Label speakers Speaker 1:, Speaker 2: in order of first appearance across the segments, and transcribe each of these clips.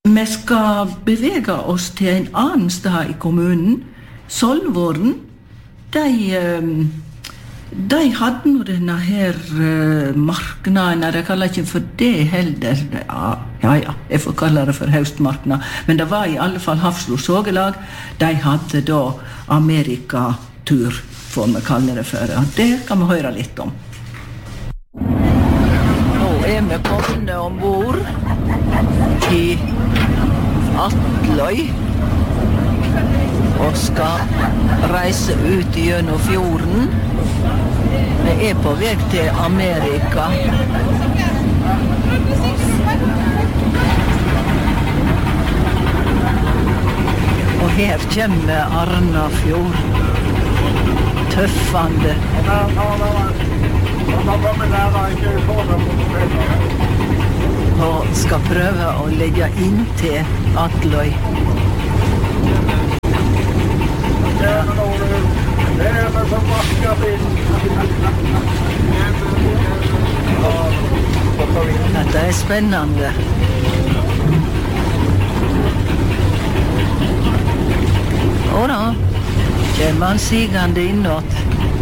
Speaker 1: Vi skal bevege oss til en annen sted i kommunen. Solvorn, de hadde nå denne her marknaden, de kaller ikke for det heller. Ja, jeg får kalle det for høstmarknad. Men det var i alle fall Hafslo Sågelag. De hadde da Amerikatur, får vi kalle det for. Og det kan vi høre litt om. Nå vi kommet ombord i Atløy og skal reise ut gjennom fjorden. Vi på vei til Amerika. Og her kommer Arnafjord. Tøffende. Og skal prøve å legge inn til Atløy. Dette spennende. Og da kommer han sigende innåt.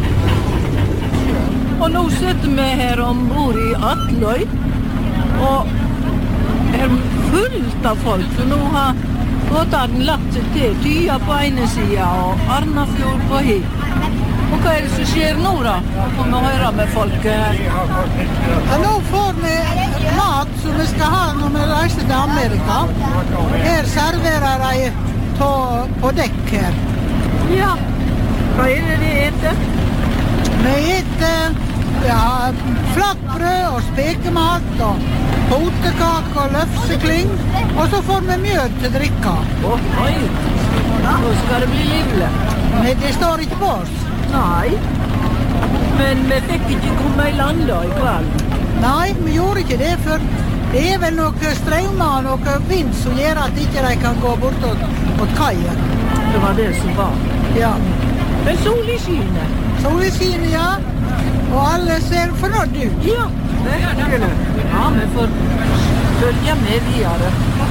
Speaker 1: Og nå sitter vi her ombord i Atløy, og fullt av folk, for nå har båten lagt seg til Tya på ene siden og Arnafjord på hit. Og hva det som skjer nå da? Nå får vi høre med folk her.
Speaker 2: Ja, nå får vi mat som vi skal ha når vi reiser til Amerika. Her serverer de på dekk her.
Speaker 1: Ja, hva det de etter?
Speaker 2: Vi etter flatbrød og spekemat og potekake og løfsekling, og så får vi mjød til drikka.
Speaker 1: Oi, nå skal det bli livlig.
Speaker 2: Men det står ikke på oss.
Speaker 1: Nei, men vi fikk ikke komme i land da i kveld.
Speaker 2: Nei, vi gjorde ikke det, for det vel noe strømmer og noe vind som gjør at ikke de kan gå bort mot kaien.
Speaker 1: Det var det som var.
Speaker 2: Ja.
Speaker 1: Men sol i skyene.
Speaker 2: Sol i skyene, ja. Og alle ser fornøyd ut.
Speaker 1: Ja, det det. Ja, vi får følge med videre.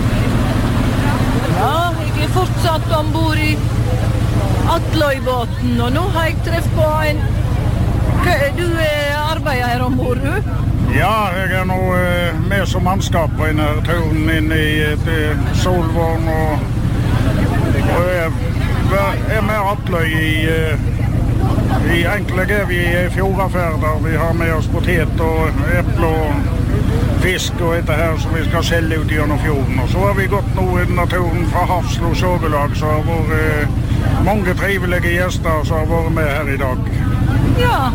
Speaker 1: Ja, jeg fortsatt ombord i Atløybåten, og nå har jeg treffet på en... Du arbeider her ombord, du?
Speaker 3: Ja, jeg nå med som mannskap på denne turen inn i Solvorn, og jeg med Atløy i enkle er vi i fjordaferder. Vi har med oss potet og eple og fisk og dette her som vi skal selge ut gjennom fjorden. Og så har vi gått nå i naturen fra Hafslo Sågelag, så har vært mange trivelige gjester som har vært med her i dag.
Speaker 1: Ja.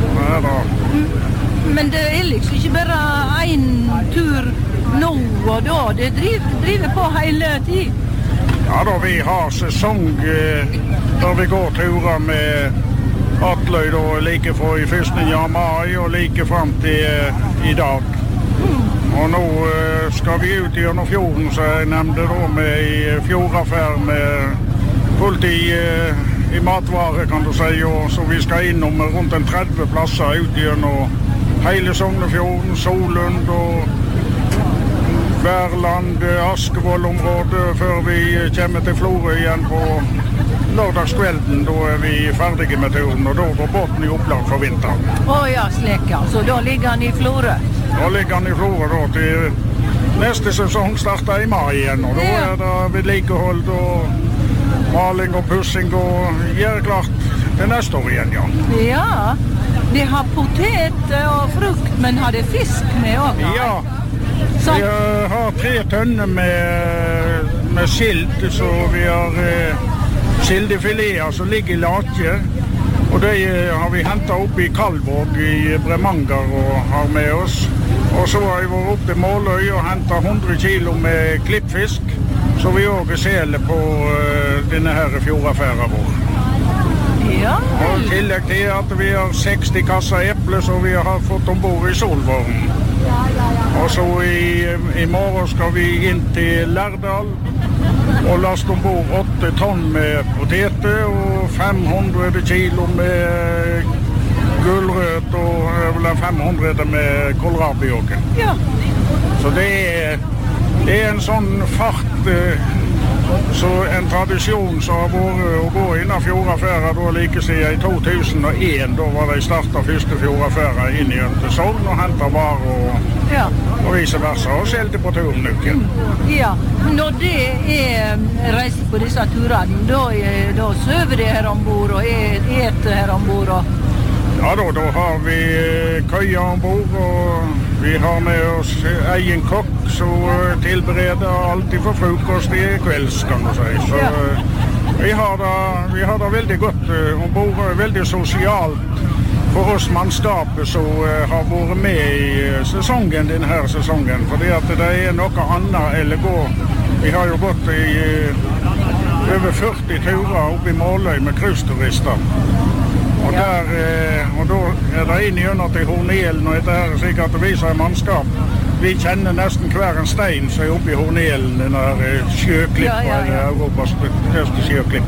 Speaker 3: Men
Speaker 1: det liksom ikke bare en tur nå og da. Det driver på hele tiden.
Speaker 3: Ja da, vi har sesong der vi går turer med Atløy da, like fra i 1. mai og like frem til i dag. Og nå skal vi ut gjennom fjorden, så jeg nevnte da med i fjordaffær med fullt i matvare, kan du si, og så vi skal innom rundt 30 plasser ut gjennom hele Sognefjorden, Solund og Værland, Askevoll-området, før vi kommer til Florø igjen på lørdagskvelden. Da vi ferdige med turen, og da går båten i opplag for vinteren.
Speaker 1: Ja, slik ja. Så da ligger han i Florø?
Speaker 3: Da ligger han i Florø da, til neste sesong starter i mai igjen, og da det vedlikehold og maling og pussing og gjør klart til neste år igjen, ja.
Speaker 1: Ja, de har potet og frukt, men har det fisk med også?
Speaker 3: Ja. Vi har 3 tønner med sild, så vi har sildefileter som ligger i latje, og det har vi hentet opp i Kalvåg i Bremanger og har med oss. Og så har vi vært oppe i Måløy og hentet 100 kilo med klippfisk, så vi også seler på denne her fjordaffæren vår.
Speaker 1: Ja.
Speaker 3: Og i tillegg til at vi har 60 kasser eple, så vi har fått ombord i Solvorn. Og så i morgen skal vi inn til Lærdal og laste ombord 8 tonn med poteter og 500 kilo med gulrøt og 500 med kålrabi også.
Speaker 1: Ja.
Speaker 3: Så det er en sånn fart, så en tradisjon som har vært å gå innan fjordaffæra da like siden i 2001. Da var de startet første fjordaffæra inn i Sogn og hentet varer og vice versa, og skjelte på turnukken.
Speaker 1: Ja, når det reiser på disse turene, da søver de her ombord og eter her ombord og...
Speaker 3: Ja da har vi køya ombord, og vi har med oss egen kokk som tilbereder alltid for frokost i kvelds, kan du si. Så vi har det veldig godt ombord, veldig sosialt for oss mannskapet som har vært med i sesongen, denne sesongen, fordi at det noe annet eller gå. Vi har jo gått i over 40 turer oppe i Måløy med cruiseturister. Og da det inn gjennom til Hornelen, og etter her sikkert å vise mannskap. Vi kjenner nesten hver en stein som oppe i Hornelen, den der sjøklippa, Europas største sjøklipp.